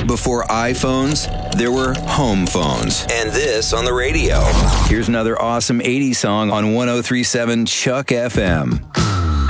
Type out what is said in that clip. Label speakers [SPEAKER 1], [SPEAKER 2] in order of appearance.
[SPEAKER 1] Before iPhones, there were home phones. And this on the radio. Here's another awesome 80s song on 103.7 Chuck FM.